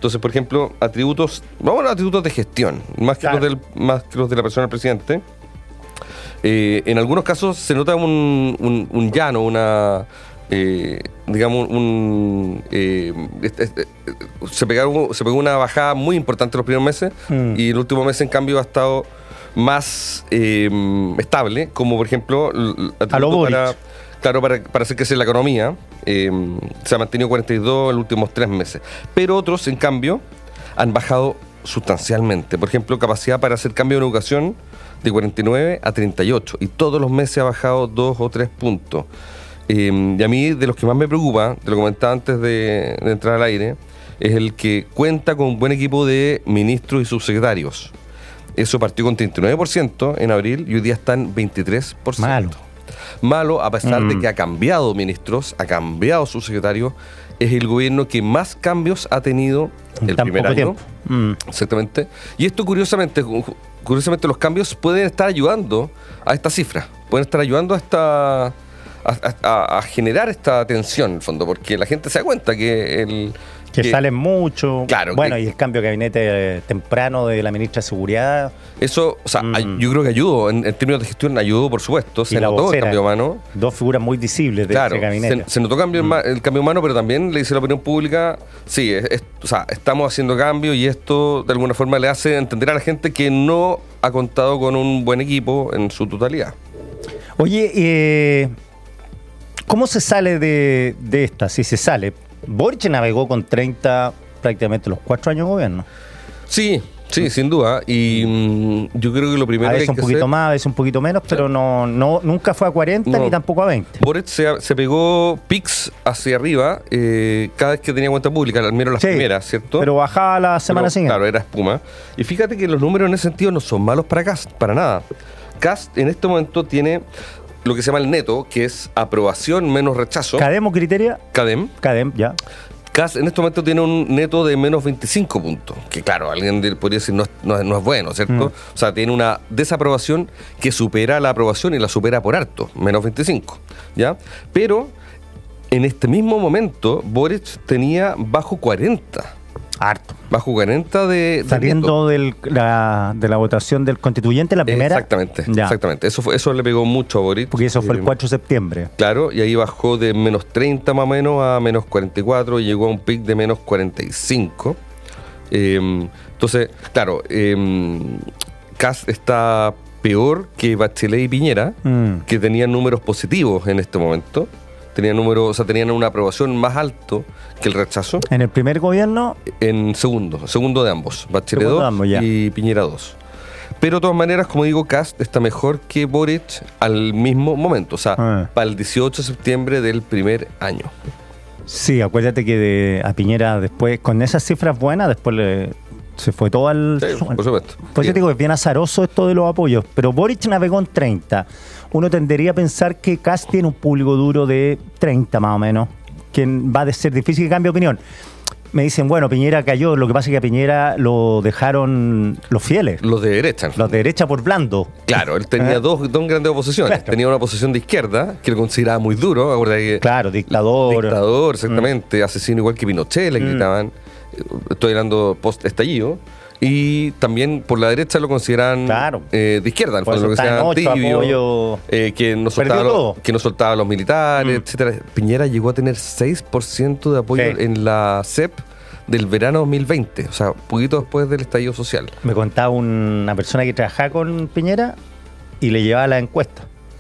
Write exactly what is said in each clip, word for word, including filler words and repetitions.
Entonces, por ejemplo, atributos, vamos a los atributos de gestión, más que, Claro. los, del, más que los de la persona del presidente. Eh, en algunos casos se nota un, un, un llano, una... Eh, digamos, un, eh, este, este, se, pegaron, se pegó una bajada muy importante los primeros meses Mm. y el último mes, en cambio, ha estado más eh, estable, como por ejemplo, l- A lo Boric. para, claro, para, para hacer crecer la economía. Eh, se ha mantenido cuarenta y dos en los últimos tres meses. Pero otros, en cambio, han bajado sustancialmente. Por ejemplo, capacidad para hacer cambio en educación de cuarenta y nueve a treinta y ocho. Y todos los meses ha bajado dos o tres puntos. Eh, y a mí, de los que más me preocupa, te lo comentaba antes de, de entrar al aire, es el que cuenta con un buen equipo de ministros y subsecretarios. Eso partió con treinta y nueve por ciento en abril y hoy día están veintitrés por ciento. Malo. Malo, a pesar Mm. de que ha cambiado ministros, ha cambiado subsecretarios, es el gobierno que más cambios ha tenido En el tan primer poco año. tiempo. Mm. Exactamente. Y esto, curiosamente, cu- curiosamente, los cambios pueden estar ayudando a esta cifra, pueden estar ayudando a esta a, a- a generar esta tensión, en el fondo, porque la gente se da cuenta que el Que, salen mucho. Claro, Bueno, que- y el cambio de gabinete eh, temprano de la ministra de Seguridad. eso, o sea, Mm. ay- yo creo que ayudó, en, en términos de gestión ayudó, por supuesto, se Y la notó el vocera. cambio humano. Dos figuras muy visibles de Claro, ese gabinete. se, se notó cambio en ma- el cambio humano, pero también le dice la opinión pública, sí, es- es- o sea, estamos haciendo cambio y esto de alguna forma le hace entender a la gente que no ha contado con un buen equipo en su totalidad. Oye, eh, ¿cómo se sale de, de esta? Si se sale. Boric navegó con treinta prácticamente los cuatro años de gobierno. Sí, sí, sin duda. Y mm, yo creo que lo primero A que veces hay un que poquito hacer, más, a veces un poquito menos, pero no, no nunca fue a cuarenta No. ni tampoco a veinte. Boric se, se pegó pics hacia arriba eh, cada vez que tenía cuenta pública, al menos las Sí, primeras, ¿cierto? Pero bajaba la semana Pero, siguiente. Claro, era espuma. Y fíjate que los números en ese sentido no son malos para Kast, para nada. Kast en este momento tiene lo que se llama el neto, que es aprobación menos rechazo. ¿Cadem o Criteria? Cadem. Cadem, ya. Kast en este momento tiene un neto de menos veinticinco puntos. Que claro, alguien de- podría decir no, es- no, es- no es bueno, ¿cierto? Mm. O sea, tiene una desaprobación que supera la aprobación y la supera por harto, menos veinticinco. ¿Ya? Pero en este mismo momento, Boric tenía bajo cuarenta. Harto. Bajo cuarenta de, de neto. Saliendo del- la- de la votación del constituyente, la primera. Exactamente, Ya. exactamente. Eso, fue, eso le pegó mucho a Boric. Porque eso fue el Eh, cuatro de septiembre. Claro, y ahí bajó de menos treinta más o menos a menos cuarenta y cuatro y llegó a un pic de menos cuarenta y cinco. Eh, entonces, claro, eh, Kast está peor que Bachelet y Piñera, Mm. que tenían números positivos en este momento. Tenían números, o sea, tenían una aprobación más alto que el rechazo. En el primer gobierno, En segundo, segundo de ambos, Bachelet Segundo de dos ambos, ya. y Piñera dos. Pero de todas maneras, como digo, Kast está mejor que Boric al mismo momento, o sea, Ah. para el dieciocho de septiembre del primer año. sí, acuérdate que de, a Piñera después, con esas cifras buenas, después le, se fue todo al... Sí, por supuesto. Pues yo Sí. digo, es bien azaroso esto de los apoyos, pero Boric navegó en treinta. Uno tendería a pensar que Kast tiene un público duro de treinta más o menos, que va a ser difícil que cambie de opinión. Me dicen, bueno, Piñera cayó, lo que pasa es que a Piñera lo dejaron los fieles, Los de derecha. en el los fondo. de derecha por blando. Claro, él tenía ¿Eh? dos, dos grandes oposiciones. Claro. Tenía una oposición de izquierda, que lo consideraba muy duro. Acuérdate que Claro, dictador. Dictador, exactamente. Asesino igual que Pinochet, le Mm. gritaban. Estoy hablando post-estallido. Y también por la derecha lo consideran Claro. eh, de izquierda, en Por fondo, lo eso que está sea en ocho, tibio, apoyo. eh, que, no Perdió soltaba todo. los, que no soltaba a los militares, Mm. etcétera. Piñera llegó a tener seis por ciento de apoyo Sí. en la C E P del verano dos mil veinte, o sea, poquito después del estallido social. Me contaba una persona que trabajaba con Piñera y le llevaba la encuesta.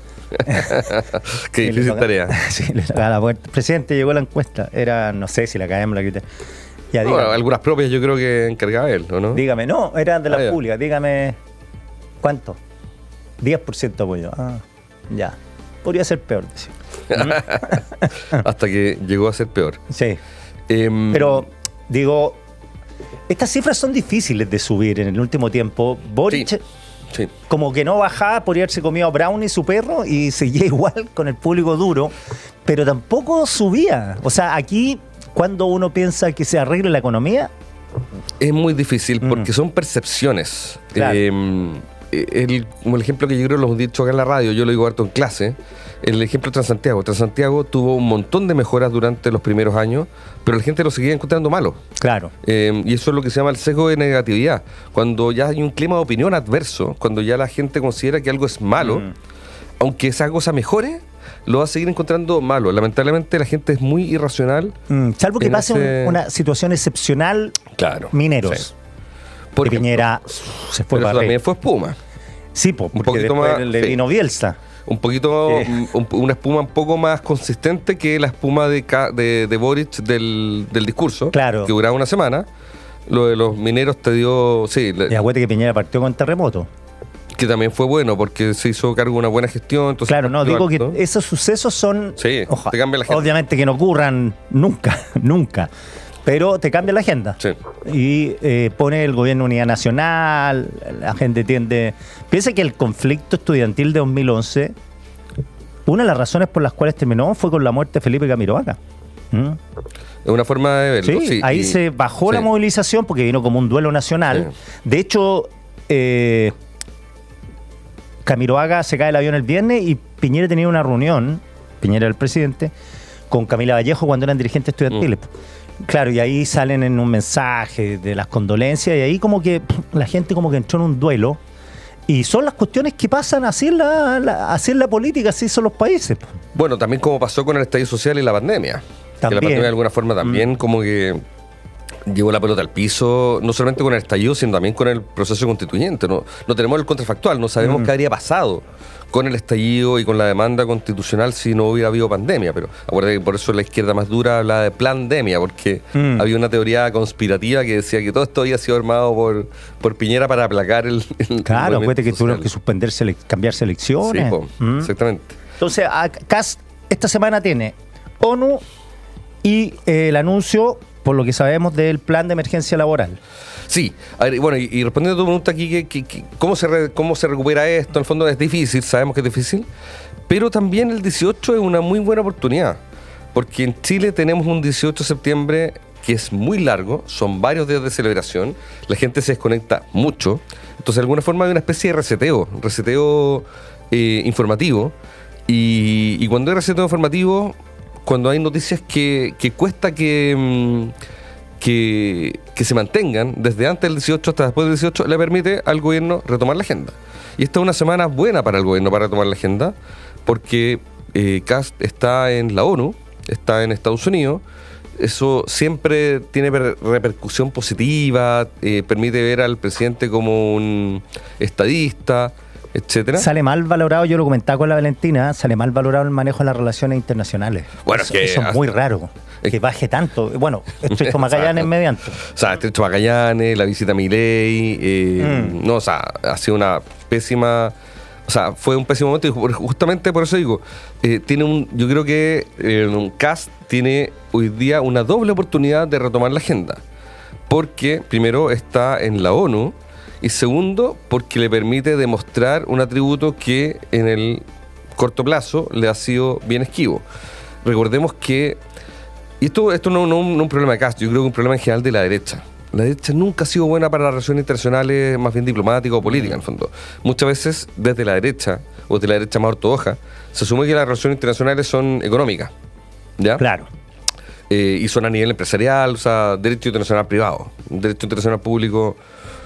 Qué Y le difícil toca- tarea. Sí, le tocaba la puerta. Presidente, llegó la encuesta. Era, no sé si la caemos, la quité. Ya, Bueno, dígame, algunas propias yo creo que encargaba él, ¿o no? dígame, no, era de Ah, las ya. públicas. Dígame, ¿cuánto? diez por ciento apoyo. Ah, ya. Podría ser peor, decía. Hasta que llegó a ser peor. Sí. Em, Pero, digo, estas cifras son difíciles de subir en el último tiempo. Boric, Sí. Sí. como que no bajaba, podría haberse comido a Brownie, su perro, y seguía igual con el público duro, pero tampoco subía. O sea, aquí, cuando uno piensa que se arregle la economía, Es muy difícil Mm. porque son percepciones. Claro. Em, el, como el ejemplo que yo creo lo hemos dicho acá en la radio, yo lo digo harto en clase, el ejemplo de Transantiago. Transantiago tuvo un montón de mejoras durante los primeros años, pero la gente lo seguía encontrando malo. Claro. Eh, y eso es lo que se llama el sesgo de negatividad. Cuando ya hay un clima de opinión adverso, cuando ya la gente considera que algo es malo, mm. aunque esa cosa mejore, lo va a seguir encontrando malo. Lamentablemente la gente es muy irracional. Mm, salvo que pase ese... una situación excepcional, claro, mineros. Sí. Porque Piñera se fue pero para eso también fue espuma. Sí, po, porque un poquito más, le sí. vino Bielsa. Un poquito, eh. un, una espuma un poco más consistente que la espuma de, de, de Boric del, del discurso, claro. que duraba una semana. Lo de los mineros te dio... Sí, y acuérdate que Piñera partió con terremoto. Que también fue bueno, porque se hizo cargo de una buena gestión. Entonces claro, no, digo alto. que esos sucesos son... Sí, oja, te cambia la agenda. Obviamente que no ocurran nunca, nunca. Pero te cambia la agenda. Sí. Y eh, pone el gobierno unidad nacional, la gente tiende... Piensa que el conflicto estudiantil de dos mil once, una de las razones por las cuales terminó fue con la muerte de Felipe Camiroaga. ¿Mm? Es una forma de verlo. Sí, sí ahí y, se bajó sí. la movilización porque vino como un duelo nacional. Sí. De hecho, eh, Camiroaga se cae el avión el viernes y Piñera tenía una reunión, Piñera el presidente, con Camila Vallejo cuando eran dirigentes estudiantiles. Mm. Claro, y ahí salen en un mensaje de las condolencias y ahí como que la gente como que entró en un duelo y son las cuestiones que pasan así en la, la, así en la política, así son los países. Bueno, también como pasó con el estallido social y la pandemia. También. Que la pandemia de alguna forma también mm. como que llevó la pelota al piso, no solamente con el estallido, sino también con el proceso constituyente. No, no tenemos el contrafactual, no sabemos mm. qué habría pasado con el estallido y con la demanda constitucional si no hubiera habido pandemia. Pero acuérdate que por eso la izquierda más dura hablaba de pandemia, porque mm. había una teoría conspirativa que decía que todo esto había sido armado por, por Piñera para aplacar el, el Claro, acuérdate que tuvieron que suspender, sele- cambiar selecciones. Sí, po, mm. exactamente. Entonces, Kast esta semana tiene ONU y eh, el anuncio, por lo que sabemos, del plan de emergencia laboral. Sí, a ver, bueno, y, y respondiendo a tu pregunta aquí, que, que, que, ¿cómo, se re, ¿cómo se recupera esto? En el fondo es difícil, sabemos que es difícil, pero también el dieciocho es una muy buena oportunidad, porque en Chile tenemos un dieciocho de septiembre que es muy largo, son varios días de celebración, la gente se desconecta mucho, entonces de alguna forma hay una especie de reseteo, reseteo eh, informativo, y, y cuando hay reseteo informativo, cuando hay noticias que, que cuesta que... Mmm, Que, que se mantengan desde antes del dieciocho hasta después del dieciocho, le permite al gobierno retomar la agenda. Y esta es una semana buena para el gobierno para retomar la agenda, porque eh, Kast está en la ONU, está en Estados Unidos, eso siempre tiene per- repercusión positiva, eh, permite ver al presidente como un estadista, etcétera. Sale mal valorado, yo lo comentaba con la Valentina, sale mal valorado el manejo de las relaciones internacionales. Bueno, eso, que eso es muy raro, que baje tanto. Bueno, Estrecho Magallanes mediante. O sea, Estrecho Magallanes, la visita a Milei, eh, mm. no, o sea, ha sido una pésima, o sea, fue un pésimo momento y justamente por eso digo, eh, tiene un, yo creo que eh, un Kast tiene hoy día una doble oportunidad de retomar la agenda, porque primero está en la ONU, y segundo, porque le permite demostrar un atributo que en el corto plazo le ha sido bien esquivo. Recordemos que, y esto, esto no es no, no un problema de Kast, yo creo que es un problema en general de la derecha. La derecha nunca ha sido buena para las relaciones internacionales, más bien diplomáticas o políticas, en el fondo. Muchas veces, desde la derecha, o desde la derecha más ortodoxa, se asume que las relaciones internacionales son económicas, ¿ya? Claro. Eh, y son a nivel empresarial, o sea, derecho internacional privado, derecho internacional público...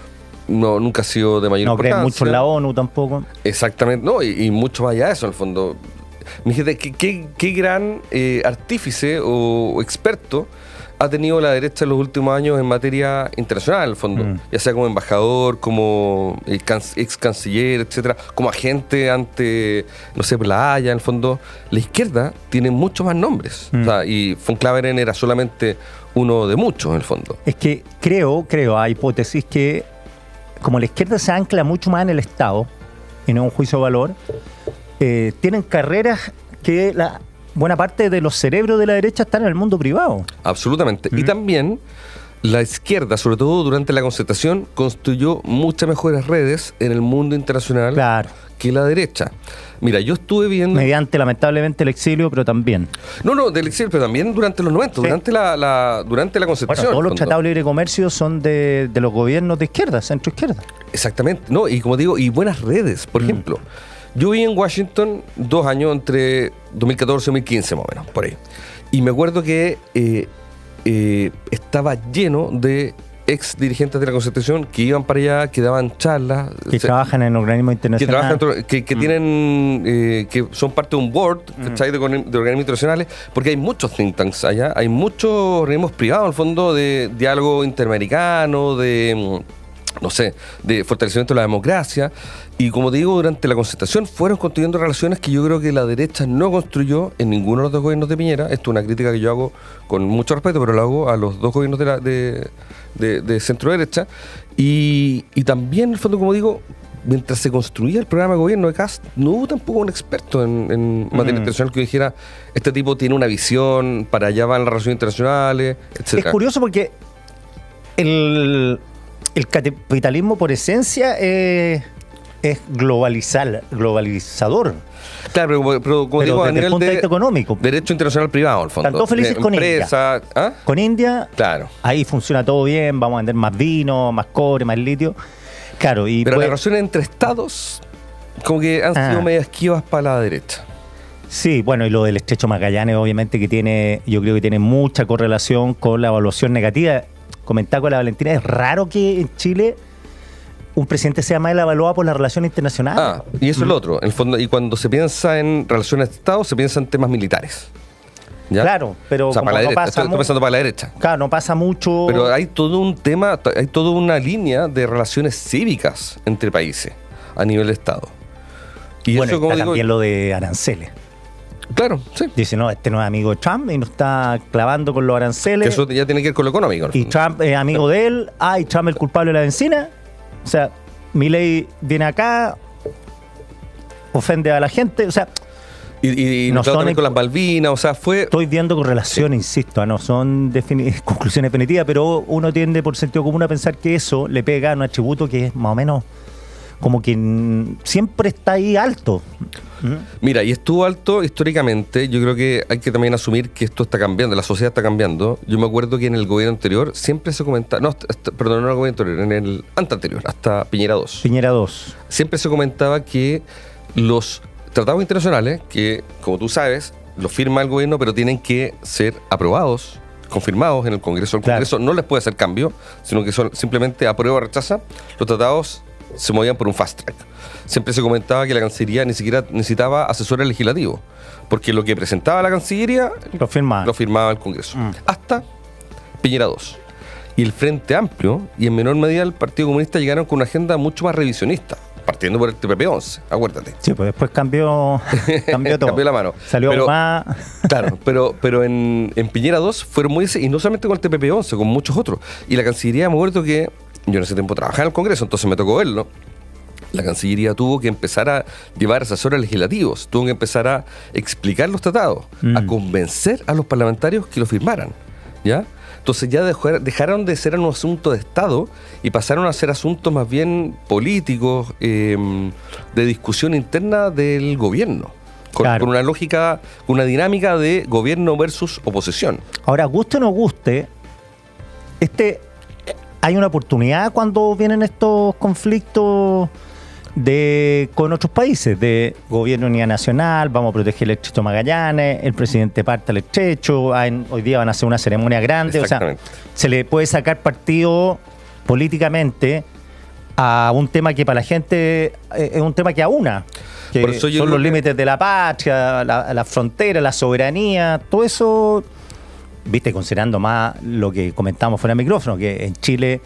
No, nunca ha sido de mayor no importancia. No creen mucho en la ONU tampoco. Exactamente, no, y, y mucho más allá de eso, en el fondo. Fíjate, ¿qué, qué, qué gran eh, artífice o, o experto ha tenido la derecha en los últimos años en materia internacional, en el fondo? Mm. Ya sea como embajador, como eh, ex canciller, etcétera, como agente ante, no sé, la Haya, en el fondo. La izquierda tiene muchos más nombres. Mm. O sea, y von Claveren era solamente uno de muchos, en el fondo. Es que creo, creo, hay hipótesis que como la izquierda se ancla mucho más en el Estado y no en un juicio de valor, eh, tienen carreras que la buena parte de los cerebros de la derecha están en el mundo privado. Absolutamente. Mm. Y también la izquierda, sobre todo durante la concertación, construyó muchas mejores redes en el mundo internacional Claro. que la derecha. Mira, yo estuve viendo... Mediante, lamentablemente, el exilio, pero también. No, no, del exilio, pero también durante los noventa, Sí. durante la, la durante la Bueno, concertación. todos los cuando- tratados de libre comercio son de, de los gobiernos de izquierda, centro-izquierda. Exactamente, no, y como digo, y buenas redes, por Mm. ejemplo. Yo viví en Washington dos años entre dos mil catorce y dos mil quince, más o menos, por ahí. Y me acuerdo que eh, eh, estaba lleno de ex dirigentes de la Concertación que iban para allá, que daban charlas. Que se- trabajan en organismos que internacionales. trabajan, que, que Mm. tienen, eh, que son parte de un board, ¿cachai? De, organ- de organismos internacionales, porque hay muchos think tanks allá, hay muchos organismos privados, en el fondo, de diálogo interamericano, de, mm, no sé, de fortalecimiento de la democracia. Y como te digo, durante la concertación fueron construyendo relaciones que yo creo que la derecha no construyó en ninguno de los dos gobiernos de Piñera. Esto es una crítica que yo hago con mucho respeto, pero lo hago a los dos gobiernos de, la, de, de, de centro-derecha. Y, y también, en el fondo, como digo, mientras se construía el programa de gobierno de Kast, no hubo tampoco un experto en, en materia Mm. internacional que dijera, este tipo tiene una visión, para allá van las relaciones internacionales, Es etcétera. curioso porque el, el capitalismo por esencia es, es globalizar, globalizador. Claro, pero, pero como Pero digo, a desde el nivel punto de de vista económico. derecho internacional privado, al fondo. Están todos felices De con empresa, ¿ah? Con India, Claro. ahí funciona todo bien, vamos a vender más vino, más cobre, más litio. Claro, y Pero pues- las relaciones entre estados como que han Ah. sido medio esquivas para la derecha. sí, bueno, y lo del estrecho Magallanes, obviamente que tiene, yo creo que tiene mucha correlación con la evaluación negativa. Comentaba con la Valentina, es raro que en Chile un presidente sea mal evaluado por las relaciones internacionales. Ah, y eso es lo otro. En el fondo, y cuando se piensa en relaciones de Estado, se piensa en temas militares. ¿Ya? Claro, pero O sea, como para la no derecha. pasa Estoy, estoy mu- pensando para la derecha. Claro, no pasa mucho. Pero hay todo un tema, hay toda una línea de relaciones cívicas entre países a nivel de Estado. Y bueno, eso, como está digo, también lo de aranceles. claro, sí. Dice, no, este no es amigo de Trump y nos está clavando con los Que aranceles. eso ya tiene que ver con lo económico. en el Y fondo. Trump es amigo de él. Ah, y Trump es el culpable de la benzina. O sea, Milei viene acá, ofende a la gente. O sea, Y, y, y no nos trató son también en- con las Balvinas, o sea, fue... estoy viendo correlaciones, insisto, ah, no son defini- conclusiones definitivas, pero uno tiende por sentido común a pensar que eso le pega a un atributo que es más o menos como que mm, siempre está ahí alto. ¿Mm? Mira, y estuvo alto históricamente. Yo creo que hay que también asumir que esto está cambiando, la sociedad está cambiando. Yo me acuerdo que en el gobierno anterior siempre se comentaba, no, hasta- perdón, no en el gobierno anterior, en el ante anterior, hasta Piñera dos. Piñera dos. Siempre se comentaba que los tratados internacionales, que como tú sabes, los firma el gobierno, pero tienen que ser aprobados, confirmados en el Congreso. El Claro. Congreso no les puede hacer cambio, sino que son simplemente aprueba o rechaza. Los tratados se movían por un fast track. Siempre se comentaba que la Cancillería ni siquiera necesitaba asesores legislativos, porque lo que presentaba la Cancillería Lo firma. lo firmaba el Congreso. Mm. Hasta Piñera dos. Y el Frente Amplio, y en menor medida el Partido Comunista, llegaron con una agenda mucho más revisionista, partiendo por el T P P once, acuérdate. Sí, pues después cambió, cambió todo. Cambió la mano. Salió Pero- más. Claro, pero, pero en, en Piñera dos fueron muy... Y no solamente con el T P P once, con muchos otros. Y la Cancillería, me acuerdo que yo en ese tiempo trabajaba en el Congreso, entonces me tocó verlo. La Cancillería tuvo que empezar a llevar asesores legislativos, tuvo que empezar a explicar los tratados, Mm. a convencer a los parlamentarios que lo firmaran, ¿ya? Entonces ya dejó- dejaron de ser un asunto de Estado y pasaron a ser asuntos más bien políticos, eh, de discusión interna del gobierno, con, Claro. con una lógica, con una dinámica de gobierno versus oposición. Ahora, guste o no guste, este, hay una oportunidad cuando vienen estos conflictos de con otros países, de gobierno de unidad nacional, vamos a proteger el estrecho Magallanes, el presidente parte al estrecho, hay- hoy día van a hacer una ceremonia grande, o sea, Exactamente. se le puede sacar partido políticamente a un tema que para la gente eh, es un tema que aúna, que Por eso yo son creo los que- límites de la patria, la, la frontera, la soberanía, todo eso, viste, considerando más lo que comentamos fuera de micrófono, que en Chile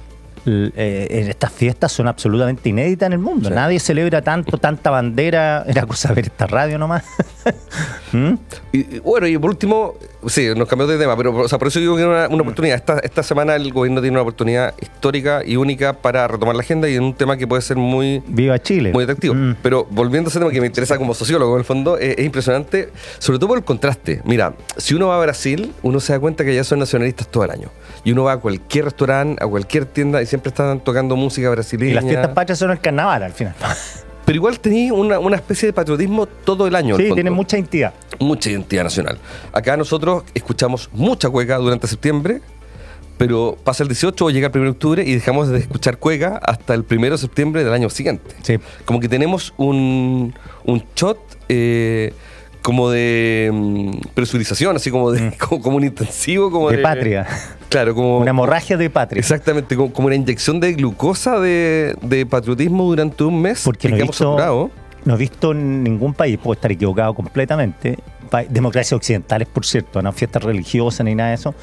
l- eh, en estas fiestas son absolutamente inéditas en el mundo. Sí. Nadie celebra tanto, tanta bandera. Era cosa de ver esta radio nomás. ¿Mm? Y, y bueno, y por último, sí, nos cambió de tema, pero o sea, por eso digo que era una, una oportunidad. Esta, esta semana el gobierno tiene una oportunidad histórica y única para retomar la agenda y en un tema que puede ser muy... Viva Chile. Muy atractivo. Mm. Pero volviendo a ese tema que me interesa como sociólogo, en el fondo, es, es impresionante, sobre todo por el contraste. Mira, si uno va a Brasil, uno se da cuenta que allá son nacionalistas todo el año. Y uno va a cualquier restaurante, a cualquier tienda y siempre están tocando música brasileña. Y las fiestas patrias son el carnaval al final. Pero igual tenía una, una especie de patriotismo todo el año. Sí, tiene mucha identidad. Mucha identidad nacional. Acá nosotros escuchamos mucha cueca durante septiembre, pero pasa el dieciocho o llega el primero de octubre y dejamos de escuchar cueca hasta el primero de septiembre del año siguiente. Sí. Como que tenemos un, un shot eh, como de um, presurización, así como, de, mm. como, como un intensivo. Como de, de patria. Claro, como... Una hemorragia de patria. Exactamente, como, como una inyección de glucosa de, de patriotismo durante un mes. Porque no he, visto, no he visto en ningún país, puedo estar equivocado completamente, democracias occidentales, por cierto, no fiestas religiosas ni nada de eso,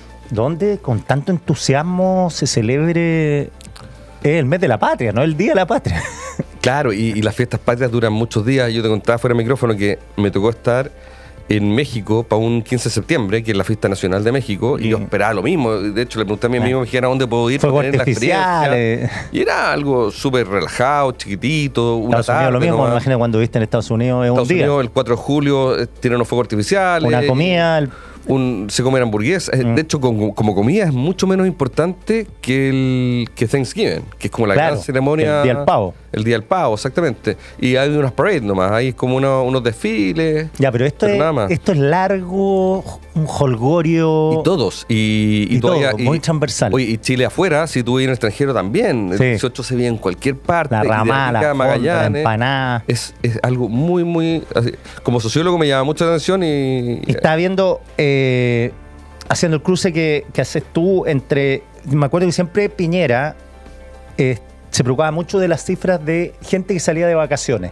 donde con tanto entusiasmo se celebre el mes de la patria, no el día de la patria. Claro, y, y las fiestas patrias duran muchos días. Yo te contaba fuera de micrófono que me tocó estar en México para un quince de septiembre, que es la fiesta nacional de México, mm. y yo esperaba lo mismo. De hecho, le pregunté a mi amigo que a dónde puedo ir para tener la experiencia. Eh. Y era algo súper relajado, chiquitito, una Estados tarde. Unidos lo mismo, ¿no? Me imagino cuando viste en Estados Unidos es Estados un día. Unidos, el cuatro de julio, eh, tienen unos fuegos artificiales. Una comida... El... Un, se comen hamburguesas. Mm. De hecho, como, como comida es mucho menos importante que el que Thanksgiving, que es como la claro, gran ceremonia. El día del pavo. El día del pavo, exactamente. Y hay unas parades nomás, hay como unos, unos desfiles. Ya, pero esto, pero es, esto es largo, un holgorio. Y todos. Y, y, y todavía, todo, muy transversal. Oye, y Chile afuera, si tú vas en el extranjero también. El sí. dieciocho se ve en cualquier parte. La Ramada, la Magallanes, la empanada. Es, es algo muy, muy... Así, como sociólogo me llama mucho la atención y... y estaba viendo... Eh, haciendo el cruce que, que haces tú entre... Me acuerdo que siempre Piñera eh, se preocupaba mucho de las cifras de gente que salía de vacaciones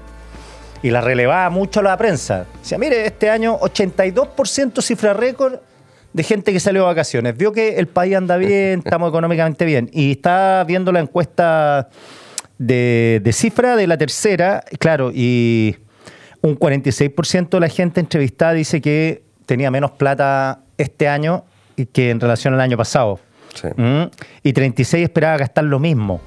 y la relevaba mucho a la prensa. Decía, mire, este año ochenta y dos por ciento cifra récord de gente que salió de vacaciones. Vio que el país anda bien, estamos económicamente bien. Y está viendo la encuesta de, de cifra de la tercera, claro, y un cuarenta y seis por ciento de la gente entrevistada dice que tenía menos plata este año que en relación al año pasado. Sí. ¿Mm? Y treinta y seis esperaba gastar lo mismo.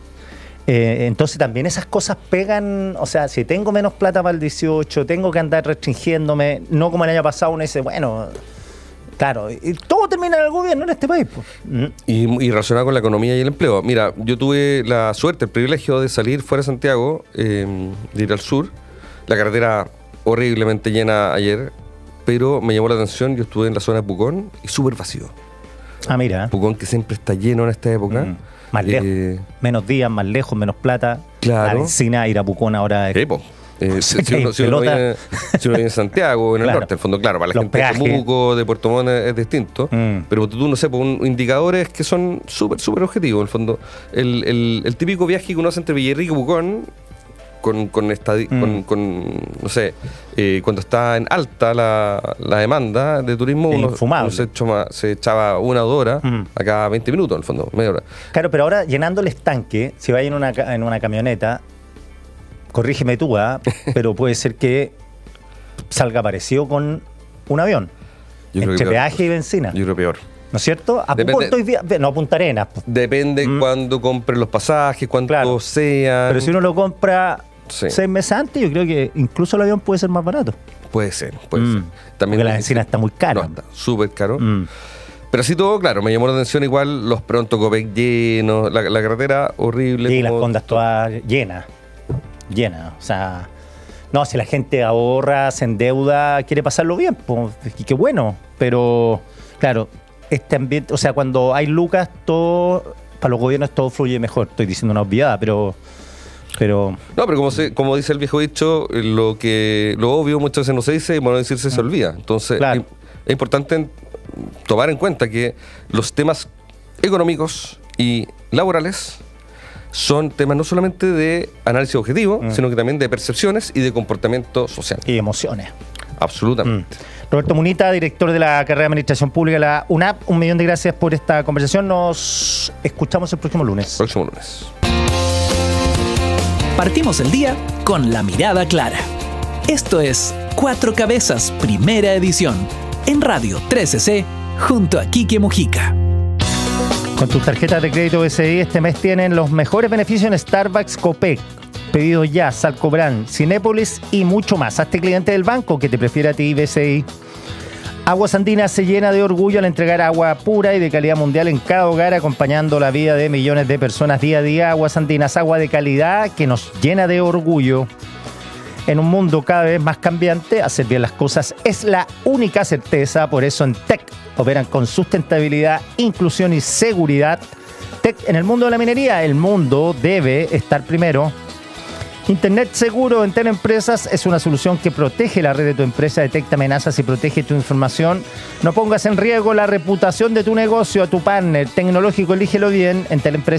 Eh, entonces también esas cosas pegan, o sea, si tengo menos plata para el dieciocho, tengo que andar restringiéndome, no como el año pasado uno dice, bueno, claro, y todo termina en el gobierno en este país. Pues. ¿Mm? Y, y relacionado con la economía y el empleo. Mira, yo tuve la suerte, el privilegio de salir fuera de Santiago, eh, de ir al sur, la carretera horriblemente llena ayer, pero me llamó la atención, yo estuve en la zona de Pucón y súper vacío. Ah, mira. Pucón que siempre está lleno en esta época. Mm, más lejos. Eh, menos días, más lejos, menos plata. Claro. La vecina, ir a Pucón ahora es... Eh, eh, si, si, uno, si, uno viene, si uno viene en Santiago, en el claro. norte, en el fondo, claro, para la Los gente peajes. de Temuco, de Puerto Montt es, es distinto. Mm. Pero tú, no sé, pues, un, indicadores que son súper, súper objetivos, en el fondo. El, el, el típico viaje que uno hace entre Villarrica y Pucón, Con, con, esta, mm. con, con, no sé, eh, cuando está en alta la, la demanda de turismo, uno, uno se, echaba, se echaba una o dos horas, mm. a cada veinte minutos, en el fondo, media hora. Claro, pero ahora llenando el estanque, si vais en una, en una camioneta, corrígeme tú, ¿eh? Pero puede ser que salga parecido con un avión, yo entre creo peaje y benzina. Yo creo peor. ¿No es cierto? ¿A Depende, poco estoy via- no, a Punta Arenas. Depende mm. cuándo compres los pasajes, cuánto claro. sean. Pero si uno lo compra sí. seis meses antes, yo creo que incluso el avión puede ser más barato. Puede ser, puede mm. ser. También porque la benzina está muy cara. No, está súper caro. Mm. Pero así todo, claro, me llamó la atención igual los pronto Copec llenos, la, la carretera horrible. Y las condas todas llenas, llenas. O sea, no, si la gente ahorra, se endeuda, quiere pasarlo bien, pues, y qué bueno. Pero, claro, este ambiente, o sea, cuando hay lucas, todo, para los gobiernos todo fluye mejor. Estoy diciendo una obviedad, pero... pero no, pero como, se, como dice el viejo dicho, lo que lo obvio muchas veces no se dice y bueno decirse se olvida. Entonces, claro. es, es importante tomar en cuenta que los temas económicos y laborales son temas no solamente de análisis objetivo, mm. sino que también de percepciones y de comportamiento social. Y emociones. Absolutamente. Mm. Roberto Munita, director de la carrera de Administración Pública de la U N A P, un millón de gracias por esta conversación. Nos escuchamos el próximo lunes. Próximo lunes. Partimos el día con la mirada clara. Esto es Cuatro Cabezas, primera edición. En Radio trece C, junto a Quique Mujica. Con tus tarjetas de crédito B C I este mes tienen los mejores beneficios en Starbucks, Copec, Pedidos Ya, Salcobrand, Cinépolis y mucho más. Hazte cliente del banco que te prefiere a ti, B C I. Aguas Andinas se llena de orgullo al entregar agua pura y de calidad mundial en cada hogar, acompañando la vida de millones de personas día a día. Aguas Andinas, agua de calidad que nos llena de orgullo. En un mundo cada vez más cambiante, hacer bien las cosas es la única certeza. Por eso en T E C operan con sustentabilidad, inclusión y seguridad. T E C en el mundo de la minería, el mundo debe estar primero. Internet seguro en Teleempresas es una solución que protege la red de tu empresa, detecta amenazas y protege tu información. No pongas en riesgo la reputación de tu negocio, a tu partner tecnológico, elígelo bien. En Teleempresas